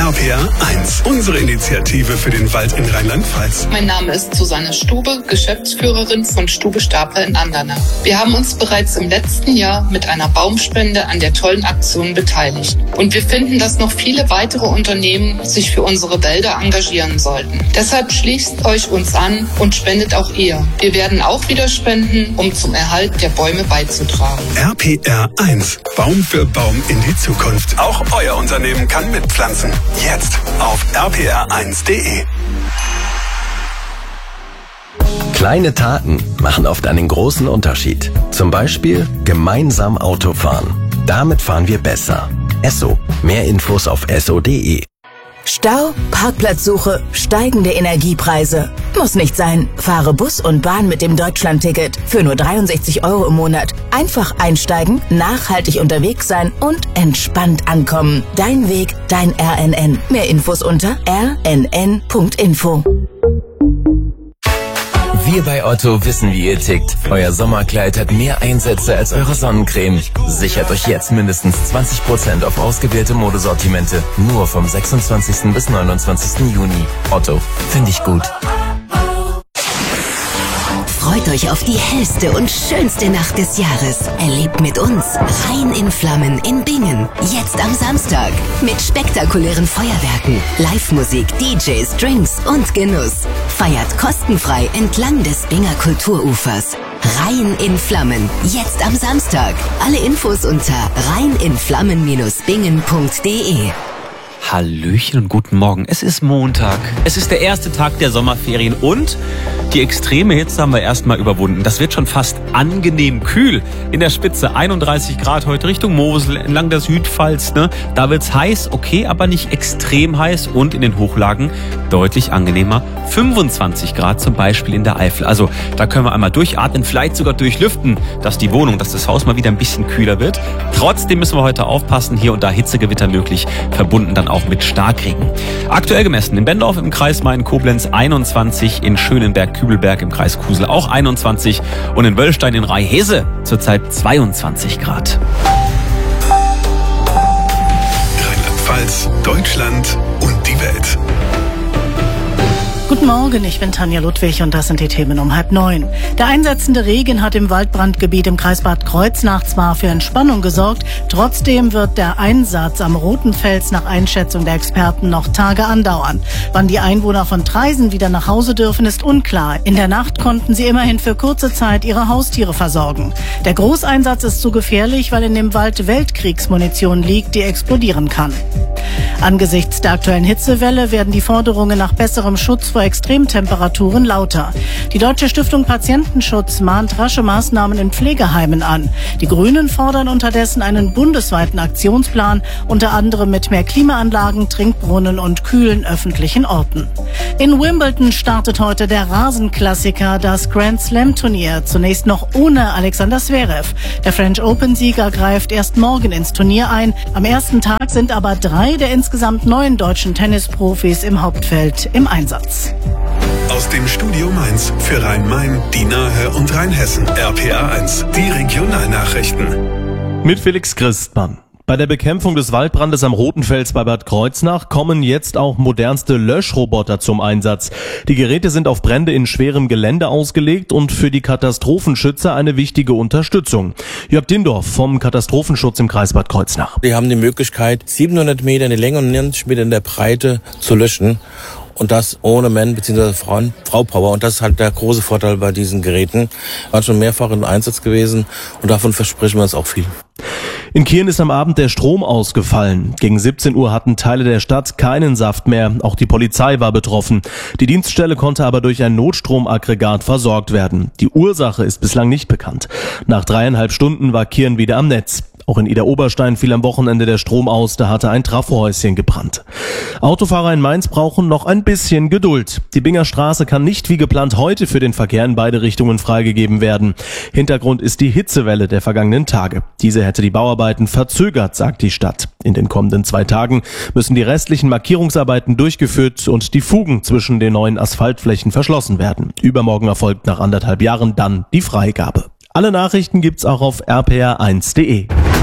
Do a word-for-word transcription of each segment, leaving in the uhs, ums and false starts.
R P R eins, unsere Initiative für den Wald in Rheinland-Pfalz. Mein Name ist Susanne Stube, Geschäftsführerin von Stube Stapler in Andernach. Wir haben uns bereits im letzten Jahr mit einer Baumspende an der tollen Aktion beteiligt. Und wir finden, dass noch viele weitere Unternehmen sich für unsere Wälder engagieren sollten. Deshalb schließt euch uns an und spendet auch ihr. Wir werden auch wieder spenden, um zum Erhalt der Bäume beizutragen. R P R eins, Baum für Baum in die Zukunft. Auch euer Unternehmen kann mitpflanzen. Jetzt auf r p r eins punkt d e. Kleine Taten machen oft einen großen Unterschied. Zum Beispiel gemeinsam Auto fahren. Damit fahren wir besser. Esso. Mehr Infos auf esso punkt d e. Stau, Parkplatzsuche, steigende Energiepreise. Muss nicht sein. Fahre Bus und Bahn mit dem Deutschlandticket für nur dreiundsechzig Euro im Monat. Einfach einsteigen, nachhaltig unterwegs sein und entspannt ankommen. Dein Weg, dein R N N. Mehr Infos unter r n n punkt info. Wir bei Otto wissen, wie ihr tickt. Euer Sommerkleid hat mehr Einsätze als eure Sonnencreme. Sichert euch jetzt mindestens zwanzig Prozent auf ausgewählte Modesortimente. Nur vom sechsundzwanzigsten bis neunundzwanzigsten Juni. Otto, finde ich gut. Freut euch auf die hellste und schönste Nacht des Jahres. Erlebt mit uns Rhein in Flammen in Bingen. Jetzt am Samstag. Mit spektakulären Feuerwerken, Live-Musik, D Js, Drinks und Genuss. Feiert kostenfrei entlang des Binger Kulturufers. Rhein in Flammen. Jetzt am Samstag. Alle Infos unter rhein in flammen Bindestrich bingen punkt d e. Hallöchen und guten Morgen. Es ist Montag. Es ist der erste Tag der Sommerferien und die extreme Hitze haben wir erstmal überwunden. Das wird schon fast angenehm kühl. In der Spitze einunddreißig Grad heute Richtung Mosel, entlang der Südpfalz. Ne? Da wird's heiß, okay, aber nicht extrem heiß und in den Hochlagen deutlich angenehmer. fünfundzwanzig Grad zum Beispiel in der Eifel. Also da können wir einmal durchatmen, vielleicht sogar durchlüften, dass die Wohnung, dass das Haus mal wieder ein bisschen kühler wird. Trotzdem müssen wir heute aufpassen, hier und da Hitzegewitter möglich, verbunden dann auch mit Starkregen. Aktuell gemessen in Bendorf im Kreis Main-Koblenz einundzwanzig, in Schönenberg-Kübelberg im Kreis Kusel auch einundzwanzig und in Wöllstein in Rheihese zurzeit zweiundzwanzig Grad. Rheinland-Pfalz, Deutschland und die Welt. Guten Morgen, ich bin Tanja Ludwig und das sind die Themen um halb neun. Der einsetzende Regen hat im Waldbrandgebiet im Kreis Bad Kreuznach zwar für Entspannung gesorgt, trotzdem wird der Einsatz am Roten Fels nach Einschätzung der Experten noch Tage andauern. Wann die Einwohner von Traisen wieder nach Hause dürfen, ist unklar. In der Nacht konnten sie immerhin für kurze Zeit ihre Haustiere versorgen. Der Großeinsatz ist zu gefährlich, weil in dem Wald Weltkriegsmunition liegt, die explodieren kann. Angesichts der aktuellen Hitzewelle werden die Forderungen nach besserem Schutz vor Extremtemperaturen lauter. Die Deutsche Stiftung Patientenschutz mahnt rasche Maßnahmen in Pflegeheimen an. Die Grünen fordern unterdessen einen bundesweiten Aktionsplan, unter anderem mit mehr Klimaanlagen, Trinkbrunnen und kühlen öffentlichen Orten. In Wimbledon startet heute der Rasenklassiker, das Grand Slam Turnier. Zunächst noch ohne Alexander Zverev. Der French Open-Sieger greift erst morgen ins Turnier ein. Am ersten Tag sind aber drei der insgesamt neun deutschen Tennisprofis im Hauptfeld im Einsatz. Aus dem Studio Mainz für Rhein-Main, die Nahe und Rheinhessen. R P R eins, die Regionalnachrichten. Mit Felix Christmann. Bei der Bekämpfung des Waldbrandes am Roten Fels bei Bad Kreuznach kommen jetzt auch modernste Löschroboter zum Einsatz. Die Geräte sind auf Brände in schwerem Gelände ausgelegt und für die Katastrophenschützer eine wichtige Unterstützung. Jörg Dindorf vom Katastrophenschutz im Kreis Bad Kreuznach. Wir haben die Möglichkeit, siebenhundert Meter in die Länge und neunzig Meter in der Breite zu löschen. Und das ohne Mann- bzw. Frauen, Frau-Power. Und das ist halt der große Vorteil bei diesen Geräten. War schon mehrfach im Einsatz gewesen und davon versprechen wir uns auch viel. In Kirn ist am Abend der Strom ausgefallen. Gegen siebzehn Uhr hatten Teile der Stadt keinen Saft mehr. Auch die Polizei war betroffen. Die Dienststelle konnte aber durch ein Notstromaggregat versorgt werden. Die Ursache ist bislang nicht bekannt. Nach dreieinhalb Stunden war Kirn wieder am Netz. Auch in Idar-Oberstein fiel am Wochenende der Strom aus, da hatte ein Trafohäuschen gebrannt. Autofahrer in Mainz brauchen noch ein bisschen Geduld. Die Binger Straße kann nicht wie geplant heute für den Verkehr in beide Richtungen freigegeben werden. Hintergrund ist die Hitzewelle der vergangenen Tage. Diese hätte die Bauarbeiten verzögert, sagt die Stadt. In den kommenden zwei Tagen müssen die restlichen Markierungsarbeiten durchgeführt und die Fugen zwischen den neuen Asphaltflächen verschlossen werden. Übermorgen erfolgt nach anderthalb Jahren dann die Freigabe. Alle Nachrichten gibt's auch auf r p r eins punkt d e.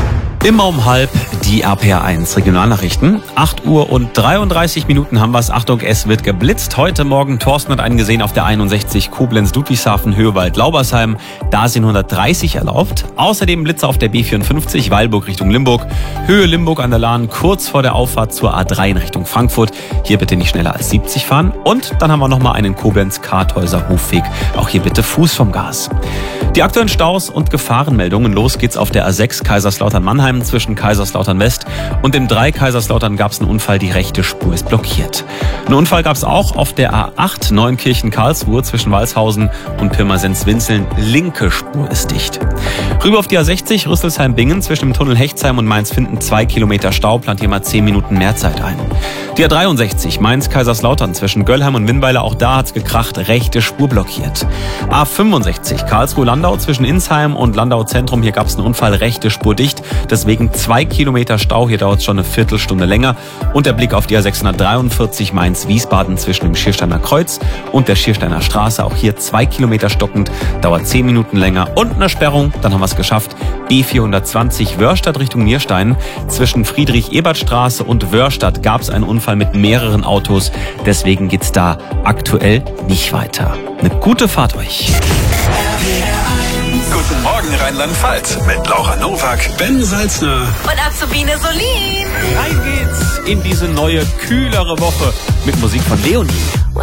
Immer um halb die R P R eins Regionalnachrichten. acht Uhr und dreiunddreißig Minuten haben wir's. Achtung, es wird geblitzt. Heute Morgen, Thorsten hat einen gesehen auf der einundsechzig Koblenz-Ludwigshafen, Höhewald-Laubersheim. Da sind hundertdreißig erlaubt. Außerdem Blitze auf der B vierundfünfzig, Weilburg Richtung Limburg. Höhe Limburg an der Lahn, kurz vor der Auffahrt zur A drei in Richtung Frankfurt. Hier bitte nicht schneller als siebzig fahren. Und dann haben wir nochmal einen Koblenz-Karthäuser Hofweg. Auch hier bitte Fuß vom Gas. Die aktuellen Staus und Gefahrenmeldungen. Los geht's auf der A sechs Kaiserslautern-Mannheim zwischen Kaiserslautern West und dem drei Kaiserslautern gab es einen Unfall, die rechte Spur ist blockiert. Einen Unfall gab es auch auf der A acht Neunkirchen-Karlsruhe zwischen Walshausen und Pirmasens-Winzeln. Linke Spur ist dicht. Rüber auf die A sechzig Rüsselsheim-Bingen zwischen dem Tunnel Hechtsheim und Mainz-Finden zwei Kilometer Stau, plant hier mal zehn Minuten mehr Zeit ein. Die A dreiundsechzig Mainz-Kaiserslautern zwischen Göllheim und Winnweiler, auch da hat's gekracht, rechte Spur blockiert. A fünfundsechzig Karlsruhe-Landau zwischen Insheim und Landau Zentrum, hier gab's einen Unfall, rechte Spur dicht, deswegen zwei Kilometer Stau, hier dauert es schon eine Viertelstunde länger. Und der Blick auf die A sechshundertdreiundvierzig Mainz-Wiesbaden zwischen dem Schiersteiner Kreuz und der Schiersteiner Straße, auch hier zwei Kilometer stockend, dauert zehn Minuten länger. Und eine Sperrung, dann haben wir es geschafft, B vierhundertzwanzig Wörstadt Richtung Nierstein. Zwischen Friedrich-Ebert-Straße und Wörstadt gab es einen Unfall mit mehreren Autos, deswegen geht's da aktuell nicht weiter. Eine gute Fahrt euch. Guten Morgen Rheinland-Pfalz mit Laura Nowak, Ben Salzner und Azubine Solin. Rein geht's in diese neue, kühlere Woche mit Musik von Leonie.